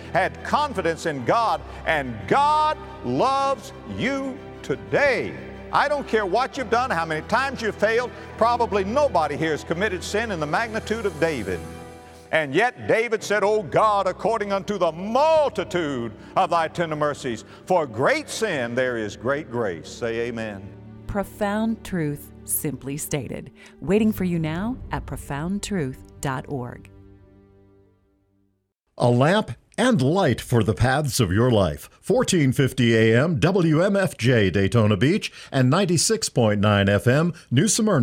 had confidence in God, and God loves you today. I don't care what you've done, how many times you've failed. Probably nobody here has committed sin in the magnitude of David. And yet David said, O God, according unto the multitude of thy tender mercies, for great sin there is great grace. Say amen. Profound truth, simply stated. Waiting for you now at profoundtruth.org. A lamp and light for the paths of your life. 1450 AM WMFJ Daytona Beach and 96.9 FM New Smyrna.